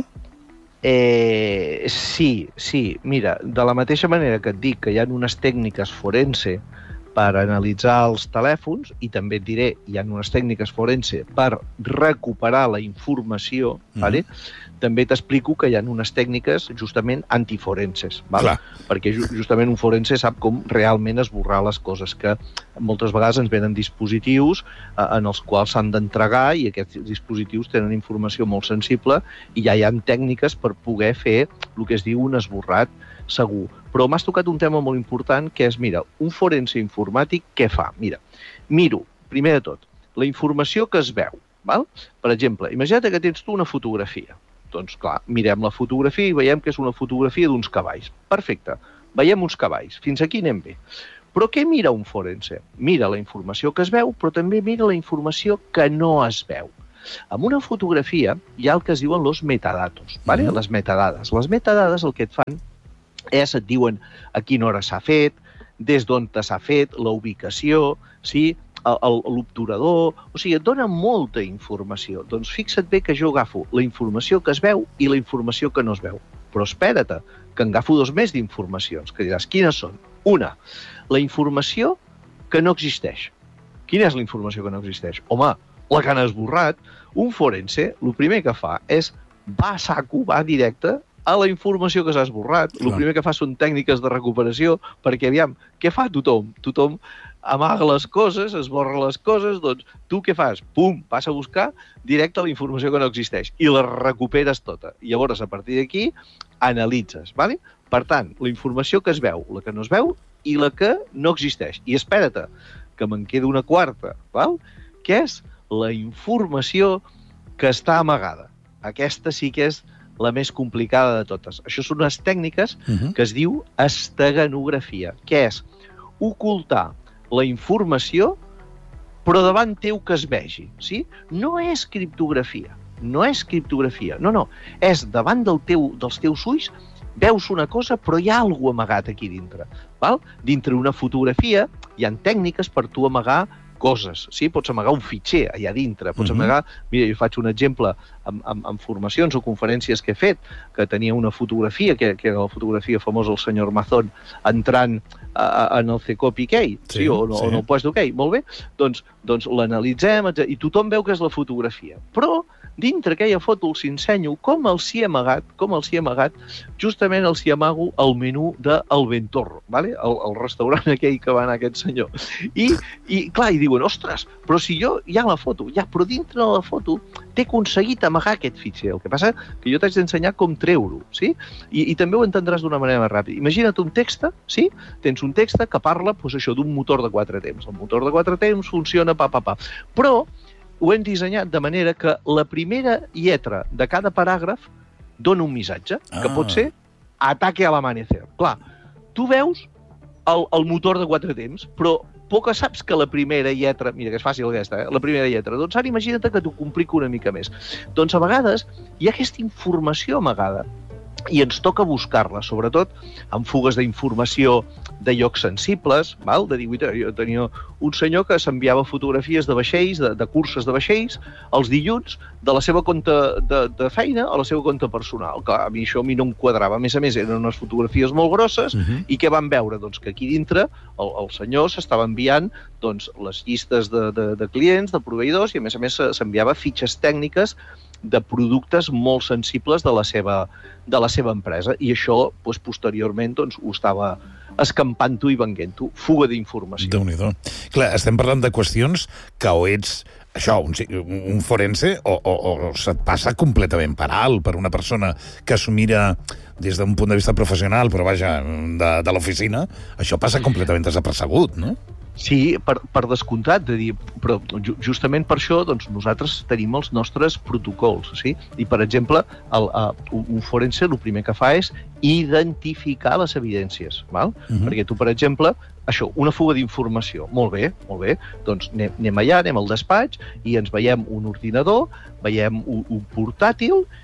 Eh, sí, sí. Mira, de la mateixa manera que et dic que hi ha unes tècniques forense per analitzar els telèfons, i també et diré, hi ha unes tècniques forense per recuperar la informació, mm. vale? També t'explico que hi ha unes tècniques justament antiforenses, vale? Perquè ju justament un forense sap com realment esborrar les coses, que moltes vegades ens venen dispositius eh, en els quals s'han d'entregar, i aquests dispositius tenen informació molt sensible, i ja hi ha tècniques per poder fer el que es diu un esborrat segur. Però m'has tocat un tema molt important, que és, mira, un forense informàtic què fa? Mira, miro, primer de tot, la informació que es veu, val? Per exemple, imagina't que tens tu una fotografia. Doncs, clar, mirem la fotografia i veiem que és una fotografia d'uns cavalls. Perfecte, veiem uns cavalls. Fins aquí anem bé. Però què mira un forense? Mira la informació que es veu, però també mira la informació que no es veu. En una fotografia hi ha el que es diuen los metadatos, ¿vale? Mm. Les metadades. Les metadades el que et fan és, et diuen a quina hora s'ha fet, des d'on s'ha fet, la ubicació, sí? l'obturador, o sigui, et dona molta informació. Doncs fixa't bé que jo agafo la informació que es veu i la informació que no es veu. Però espera't, que en agafo dos més d'informacions, que diràs, quines són? Una, la informació que no existeix. Quina és la informació que no existeix? Home, la que han esborrat. Un forense, el primer que fa és va a saco, va directe a la informació que s'ha esborrat. El primer que fa són tècniques de recuperació, perquè, aviam, què fa tothom? Tothom amaga les coses, esborra les coses, doncs tu què fas? Pum, vas a buscar directe la informació que no existeix i la recuperes tota. I llavors, a partir d'aquí, analitzes, ¿vale? Per tant, la informació que es veu, la que no es veu i la que no existeix. I espera't, que me'n queda una quarta, val? Que és la informació que està amagada. Aquesta sí que és la més complicada de totes. Això són unes tècniques uh-huh. que es diu esteganografia, que és ocultar la informació, però davant teu que es vegi, sí? No és criptografia, no és criptografia, no, no, és davant del teu, dels teus ulls, veus una cosa, però hi ha alguna cosa amagat aquí dintre, val? Dintre una fotografia hi ha tècniques per tu amagar coses, sí? Pots amagar un fitxer allà dintre, pots uh-huh. amagar... Mira, jo faig un exemple amb, amb, amb formacions o conferències que he fet, que tenia una fotografia, que, que era la fotografia famosa del senyor Mazón, entrant a, a, en el C E C O P I K, sí, sí, o, no, sí. o en el puesto OK, molt bé, doncs, doncs l'analitzem, i tothom veu que és la fotografia. Però dintre aquella foto els ensenyo com els hi he amagat, com els hi he amagat, justament els hi amago el menú del Ventorro, ¿vale? el, el restaurant aquell que va anar aquest senyor. I, i clar, i diuen, ostres, però si jo hi ha la foto, ja, però dintre de la foto t'he aconseguit amagar aquest fitxer. El que passa que jo t'haig d'ensenyar com treure-ho, sí? I, I també ho entendràs d'una manera més ràpida. Imagina't un text, sí? Tens un text que parla, doncs això, d'un motor de quatre temps. El motor de quatre temps funciona pa, pa, pa. Però ho hem dissenyat de manera que la primera lletra de cada paràgraf dona un missatge, ah. que pot ser ataque al amanecer. Clar, tu veus el, el motor de quatre temps, però poc saps que la primera lletra... Mira, que és fàcil aquesta, eh? La primera lletra. Doncs ara imagina't que t'ho complico una mica més. Doncs a vegades hi ha aquesta informació amagada i ens toca buscar-la, sobretot en fugues d'informació de llocs sensibles, val? De dir, jo tenia un senyor que s'enviava fotografies de vaixells, de, de curses de vaixells, els dilluns, de la seva compte de, de feina a la seva compte personal. Clar, a mi això a mi no em quadrava. A més a més, eren unes fotografies molt grosses, uh-huh. i què van veure? Doncs que aquí dintre el, el senyor s'estava enviant doncs, les llistes de, de, de clients, de proveïdors, i a més a més s'enviava fitxes tècniques de productes molt sensibles de la seva, de la seva empresa. I això, doncs, posteriorment, doncs, ho estava escampant-ho i venguent-ho. Fuga d'informació. Déu-n'hi-do. Clar, estem parlant de qüestions que o ets això, un, un forense, o, o, o se't passa completament per alt per una persona que s'ho mira des d'un punt de vista professional, però vaja, de, de l'oficina, això passa completament desapercebut, no? Sí, per, per descomptat, de dir, però justament per això doncs, nosaltres tenim els nostres protocols, sí? I, per exemple, el, uh, un forense el primer que fa és identificar les evidències, val? Uh-huh. Perquè tu, per exemple, això, una fuga d'informació, molt bé, molt bé, doncs anem, anem allà, anem al despatx i ens veiem un ordinador, veiem un, un portàtil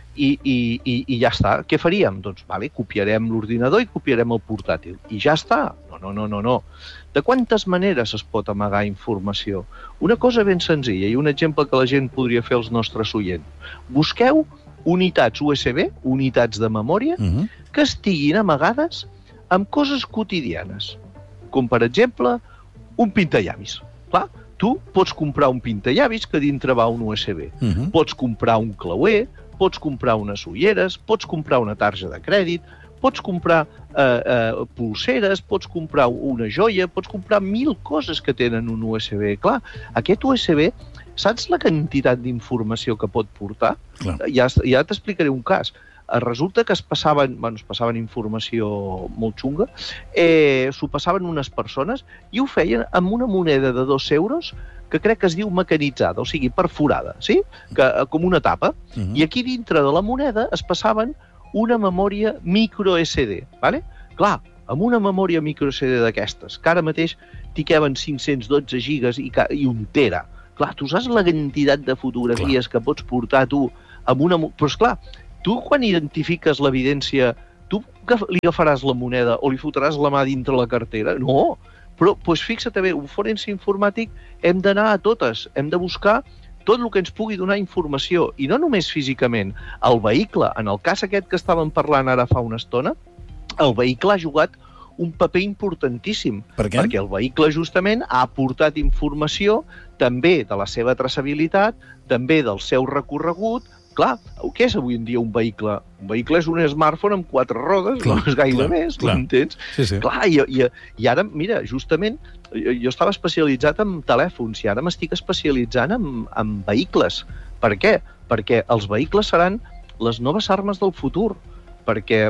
i, i, i, i ja està. Què faríem? Doncs, vale, copiarem l'ordinador i copiarem el portàtil. I ja està. No, no, no, no, no. De quantes maneres es pot amagar informació? Una cosa ben senzilla i un exemple que la gent podria fer als nostres oients. Busqueu unitats U S B, unitats de memòria, uh-huh. que estiguin amagades amb coses quotidianes. Com, per exemple, un pintallavis. Clar, tu pots comprar un pintallavis que dintre va un U S B. Uh-huh. Pots comprar un clauer, pots comprar unes ulleres, pots comprar una tarja de crèdit, pots comprar eh, eh, pulseres, pots comprar una joia, pots comprar mil coses que tenen un U S B. Clar, aquest U S B, saps la quantitat d'informació que pot portar? Clar. Ja, ja t'explicaré un cas. Resulta que es passaven, bueno, es passaven informació molt xunga, eh, s'ho passaven unes persones i ho feien amb una moneda de dos euros que crec que es diu mecanitzada, o sigui, perforada, sí? Que, com una tapa. Uh-huh. I aquí dintre de la moneda es passaven una memòria micro S D, ¿vale? Clar, amb una memòria micro S D d'aquestes, que ara mateix t'hi queben cinc-cents dotze gigas i, i un tera. Clar, tu saps la quantitat de fotografies clar. Que pots portar tu amb una... Però esclar, tu, quan identifiques l'evidència, tu li agafaràs la moneda o li fotràs la mà dintre la cartera? No! Però, doncs, fixa't bé, un forense informàtic hem d'anar a totes, hem de buscar tot el que ens pugui donar informació, i no només físicament. El vehicle, en el cas aquest que estàvem parlant ara fa una estona, el vehicle ha jugat un paper importantíssim. Per què? Perquè el vehicle, justament, ha aportat informació també de la seva traçabilitat, també del seu recorregut. Clar, què és avui en dia un vehicle? Un vehicle és un smartphone amb quatre rodes, clar, no és gaire clar, més, clar. M'entens? Sí, sí. Clar, i, i, i ara, mira, justament, jo, jo estava especialitzat en telèfons i ara m'estic especialitzant en, en vehicles. Per què? Perquè els vehicles seran les noves armes del futur. Perquè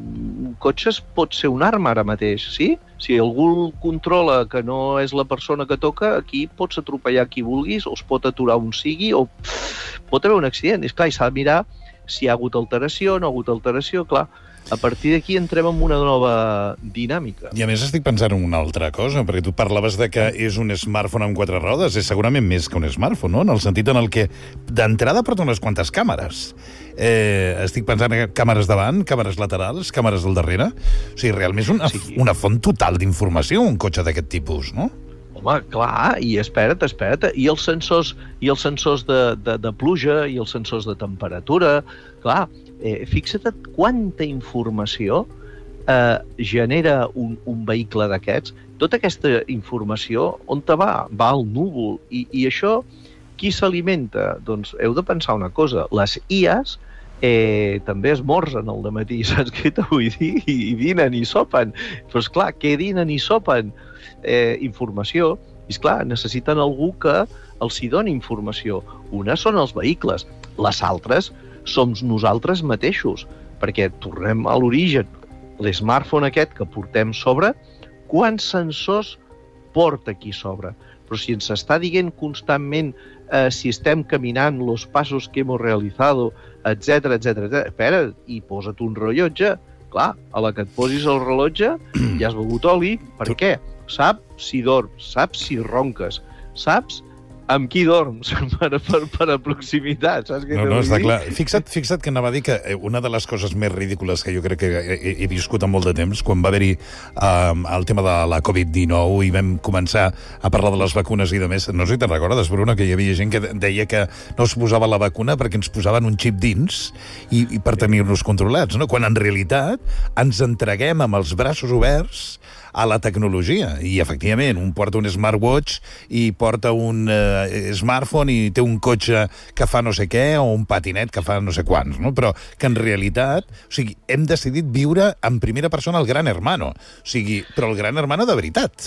un cotxe pot ser una arma ara mateix, sí? Si algú el controla que no és la persona que toca, aquí pots atropellar qui vulguis, o es pot aturar on sigui, o pot haver un accident. És clar, i s'ha de mirar si hi ha hagut alteració, no ha hagut alteració, clar. A partir d'aquí entrem en una nova dinàmica. I a més estic pensant en una altra cosa, perquè tu parlaves de que és un smartphone amb quatre rodes, és segurament més que un smartphone, no? En el sentit en el que d'entrada porta unes quantes càmeres. Eh, estic pensant en càmeres davant, càmeres laterals, càmeres del darrere. O sigui, realment és una, sí. una font total d'informació, un cotxe d'aquest tipus, no? Home, clar, i espera't, espera't, i els sensors, i els sensors de, de, de pluja, i els sensors de temperatura, clar, eh, fixa't quanta informació eh, genera un, un vehicle d'aquests. Tota aquesta informació, on te va? Va al núvol, i, i això, qui s'alimenta? Doncs heu de pensar una cosa, les I As eh, també esmorzen al dematí, saps què t'ho vull dir? I, i dinen i sopen. Però esclar, què dinen i sopen? Eh, informació, i esclar, necessiten algú que els hi doni informació. Una són els vehicles, les altres som nosaltres mateixos, perquè tornem a l'origen. L'smartphone aquest que portem sobre, quants sensors porta aquí sobre? Però si ens està dient constantment eh, si estem caminant, los passos que hemos realizado, etcètera, etcètera, espera, i posa't un rellotge. Clar, a la que et posis el rellotge ja has begut oli. Per què? Sap si dorms, saps si ronques, saps amb qui dorms per, per, per a proximitat, saps què no, t'ho no, vull està dir? clar. Fixa't, fixa't que anava a dir que una de les coses més ridícules que jo crec que he, he viscut en molt de temps, quan va haver-hi um, el tema de la covid dinou i vam començar a parlar de les vacunes i de més, no sé si te'n recordes, Bruno, que hi havia gent que deia que no es posava la vacuna perquè ens posaven un xip dins i, i per tenir-nos controlats, no? Quan en realitat ens entreguem amb els braços oberts a la tecnologia, i efectivament un porta un smartwatch i porta un eh, smartphone i té un cotxe que fa no sé què o un patinet que fa no sé quants, no? Però que en realitat, o sigui, hem decidit viure en primera persona el gran hermano, o sigui, però el gran hermano de veritat.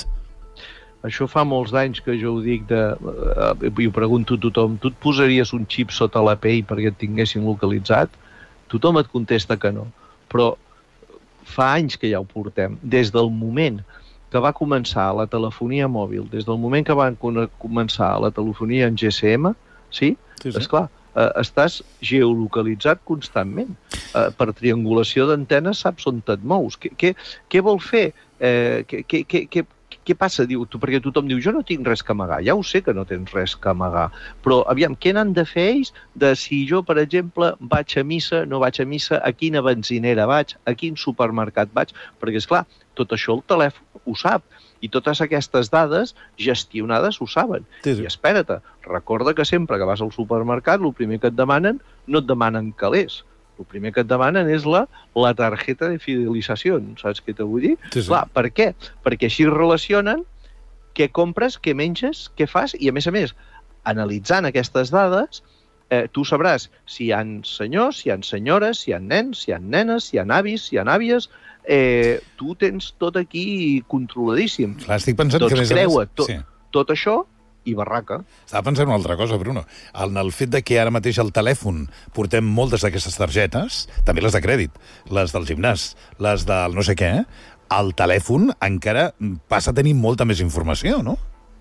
Això fa molts anys que jo ho dic, de, eh, i ho pregunto a tothom, tu et posaries un xip sota la pell perquè et tinguessin localitzat? Tothom et contesta que no, però fa anys que ja ho portem. Des del moment que va començar la telefonia mòbil, des del moment que van començar la telefonia en G S M, sí? Sí, sí. Esclar, eh, estàs geolocalitzat constantment. Eh, per triangulació d'antenes saps on et mous. Què, què, què vol fer? Eh, què, què, què, què passa? Diu, tu, perquè tothom diu, jo no tinc res que amagar. Ja ho sé que no tens res que amagar. Però, aviam, què n'han de fer ells de si jo, per exemple, vaig a missa, no vaig a missa, a quina benzinera vaig, a quin supermercat vaig? Perquè, esclar, tot això el telèfon ho sap. I totes aquestes dades gestionades ho saben. Sí, sí. I espera't, recorda que sempre que vas al supermercat, el primer que et demanen, no et demanen calés. El primer que et demanen és la, la targeta de fidelització, saps què t'ho vull dir? Sí, sí. Clar, per què? Perquè així relacionen què compres, què menges, què fas, i a més a més, analitzant aquestes dades, eh, tu sabràs si hi ha senyors, si hi ha senyores, si hi ha nens, si hi ha nenes, si hi ha avis, si hi ha àvies, eh, tu tens tot aquí controladíssim. Clar, estic pensant doncs que més creua, més... to, sí. tot això i barraca. Estava pensant una altra cosa, Bruno. En el fet de que ara mateix al telèfon portem moltes d'aquestes targetes, també les de crèdit, les del gimnàs, les del no sé què, el telèfon encara passa a tenir molta més informació, no?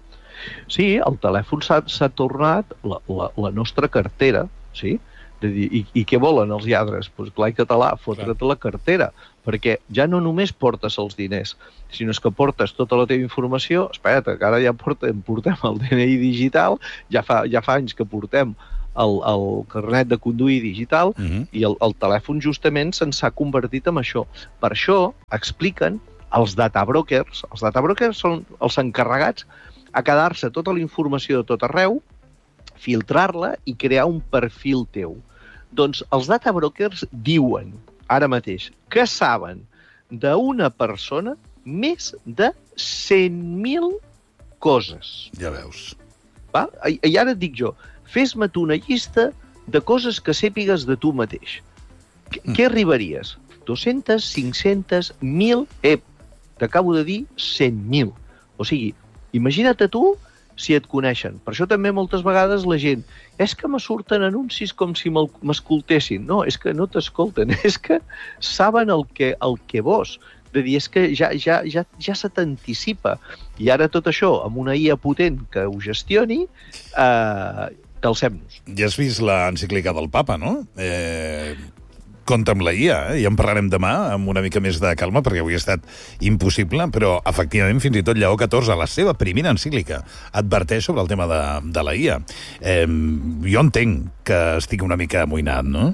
Sí, el telèfon s'ha tornat la, la, la nostra cartera, sí? I, i, i què volen els lladres? Pues, clar, en català, fotre't la cartera, perquè ja no només portes els diners, sinó que portes tota la teva informació. Espera't, que ara ja portem, portem el D N I digital, ja fa, ja fa anys que portem el, el carnet de conduir digital, uh-huh. i el, el telèfon justament se'n s'ha convertit en això. Per això expliquen els databrokers, els databrokers són els encarregats a quedar-se tota la informació de tot arreu, filtrar-la i crear un perfil teu. Doncs els databrokers diuen, ara mateix, que saben d'una persona més de cent mil coses. Ja veus. Va? I ara et dic jo, fes-me tu una llista de coses que sàpigues de tu mateix. Mm. Què arribaries? dos-centes, cinc-centes, mil... Eh, t'acabo de dir cent mil. O sigui, imagina't a tu si et coneixen. Per això també moltes vegades la gent és que me surten anuncis com si m'escoltessin. No, és que no t'escolten, és que saben el que, el que vols. De dir, és que ja, ja, ja, ja se t'anticipa. I ara tot això, amb una I A potent que ho gestioni, eh, calcem-nos. Ja has vist l'encíclica del papa, no? Eh... Compte amb la I A, eh? Ja en parlarem demà amb una mica més de calma, perquè avui ha estat impossible, però efectivament fins i tot Lleó catorze, a la seva primera encíclica, adverteix sobre el tema de, de la I A. Eh, jo entenc que estic una mica amoïnat, no?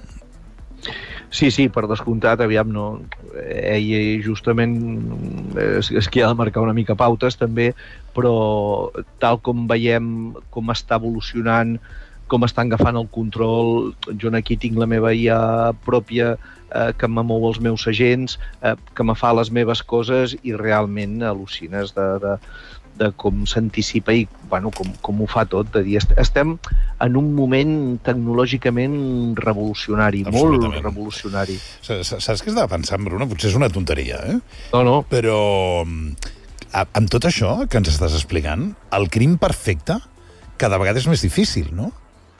Sí, sí, per descomptat, aviam, no. Ell justament és, és qui ha de marcar una mica pautes, també, però tal com veiem com està evolucionant, com estan agafant el control, jo aquí tinc la meva I A pròpia, eh, que me mou els meus agents, eh, que me fa les meves coses i realment al·lucines de, de, de com s'anticipa i bueno, com, com ho fa tot. De dir, estem en un moment tecnològicament revolucionari, molt revolucionari. Saps què estava pensant, Bruno? Potser és una tonteria, eh? No, no. Però amb tot això que ens estàs explicant, el crim perfecte cada vegada és més difícil, no?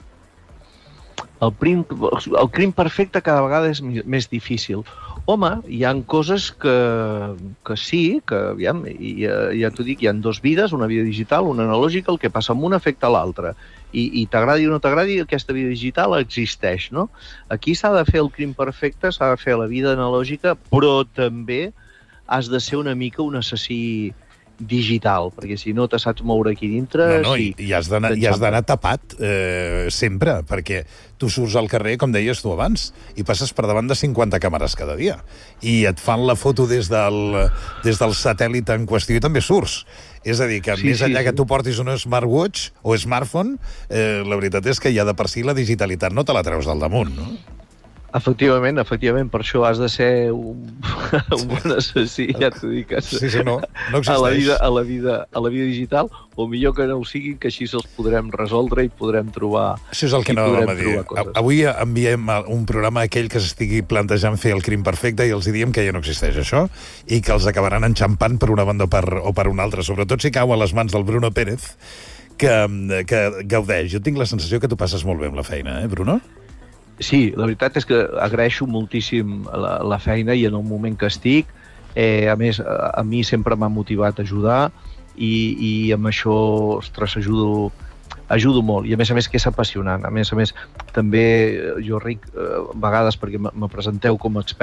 El crim, el crim perfecte cada vegada és més difícil. Home, hi ha coses que, que sí, que aviam, i, ja t'ho dic, hi ha dos vides, una vida digital, una analògica, el que passa amb una afecta a l'altra. I, i t'agradi o no t'agradi, aquesta vida digital existeix, no? Aquí s'ha de fer el crim perfecte, s'ha de fer la vida analògica, però també has de ser una mica un assassí digital, perquè si no te saps moure aquí dintre... No, no, sí, i, i has d'anar tapat eh, sempre, perquè tu surts al carrer, com deies tu abans, i passes per davant de cinquanta càmeres cada dia, i et fan la foto des del, des del satèl·lit en qüestió i també surts. És a dir, que sí, més enllà sí, que tu portis un smartwatch o smartphone, eh, la veritat és que ja de per si la digitalitat no te la treus del damunt, no? Efectivament, efectivament, per això has de ser un, un bon assassí, ja t'ho dic. Sí, sí, no, no existeix. A la vida, a la vida, a la vida digital, o millor que no ho siguin, que així se'ls podrem resoldre i podrem trobar... Això és el que no vam dir. Avui enviem un programa a aquell que s'estigui plantejant fer el crim perfecte i els diem que ja no existeix això i que els acabaran enxampant per una banda o per, o per una altra, sobretot si cau a les mans del Bruno Pérez, que, que gaudeix. Jo tinc la sensació que tu passes molt bé amb la feina, eh, Bruno? Sí, la veritat és que agraeixo moltíssim la, la feina i en el moment que estic. Eh, a més, a, a mi sempre m'ha motivat a ajudar i, i amb això, ostres, ajudo, ajudo molt. I a més a més que és apassionant. A més a més, també jo ric, a vegades, perquè me presenteu com a expert,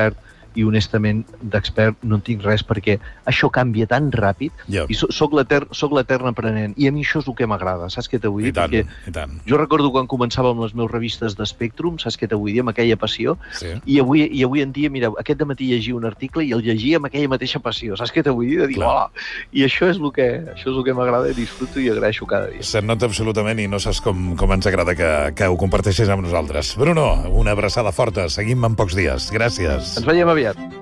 i honestament d'expert no en tinc res, perquè això canvia tan ràpid, yep. i soc l'etern aprenent, i a mi això és el que m'agrada, saps què t'ho vull dir? I tant, perquè i tant. Jo recordo quan començava amb les meves revistes d'Spectrum, saps què t'ho vull dir, amb aquella passió, sí. i, avui, i avui en dia, mira, aquest dematí llegia un article i el llegia amb aquella mateixa passió, saps què t'ho vull dir? De dir, hola, i això és el que, això és el que m'agrada, disfruto i agraeixo cada dia. Se't nota absolutament i no saps com, com ens agrada que, que ho comparteixis amb nosaltres. Bruno, una abraçada forta, seguim en pocs dies. Gràcies. Ens veiem aviat.